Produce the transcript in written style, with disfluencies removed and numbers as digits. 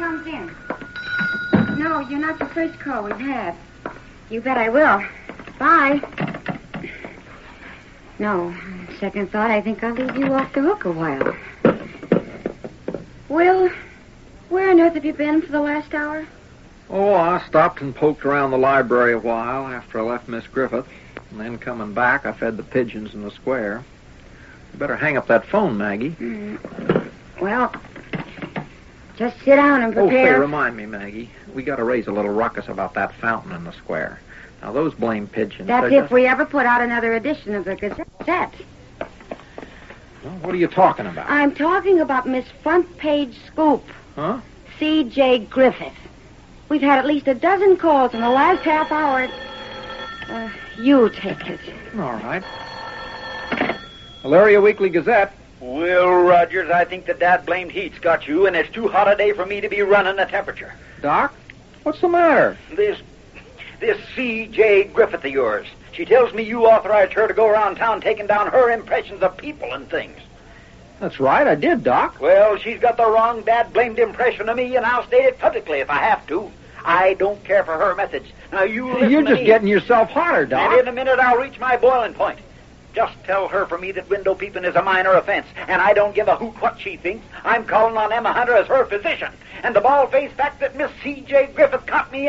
comes in. No, you're not the first call we've had. You bet I will. Bye. No, on second thought, I think I'll leave you off the hook a while. Will, where on earth have you been for the last hour? Oh, I stopped and poked around the library a while after I left Miss Griffith. And then coming back, I fed the pigeons in the square. You better hang up that phone, Maggie. Well, just sit down and prepare. Oh, say, remind me, Maggie. We got to raise a little ruckus about that fountain in the square. Now, those blame pigeons... That's if we ever put out another edition of the Gazette. Well, what are you talking about? I'm talking about Miss Front Page Scoop. Huh? C.J. Griffith. We've had at least a dozen calls in the last half hour. You take it. All right. Elyria Weekly Gazette. Will Rogers, I think the dad-blamed heat's got you, and it's too hot a day for me to be running the temperature. Doc, what's the matter? This C.J. Griffith of yours. She tells me you authorized her to go around town taking down her impressions of people and things. That's right, I did, Doc. Well, she's got the wrong dad-blamed impression of me, and I'll state it publicly if I have to. I don't care for her methods. Now, You're just getting yourself hotter, Doc. And in a minute, I'll reach my boiling point. Just tell her for me that window peeping is a minor offense, and I don't give a hoot what she thinks. I'm calling on Emma Hunter as her physician. And the bald-faced fact that Miss C.J. Griffith caught me